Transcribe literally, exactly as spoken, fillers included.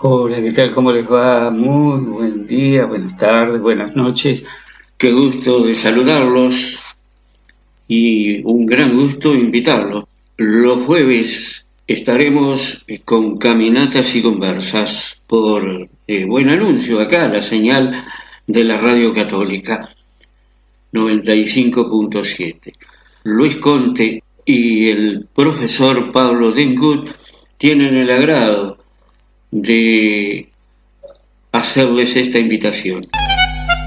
Hola, ¿qué tal? ¿Cómo les va? Muy buen día, buenas tardes, buenas noches. Qué gusto de saludarlos y un gran gusto invitarlos. Los jueves estaremos con caminatas y conversas por eh, Buen Anuncio, acá la señal de la Radio Católica noventa y cinco punto siete. Luis Conte y el profesor Pablo Dengut tienen el agrado de hacerles esta invitación.